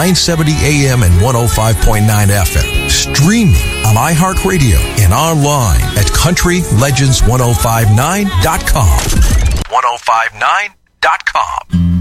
970 AM and 105.9 FM. Streaming on iHeartRadio and online at countrylegends1059.com. 1059.com.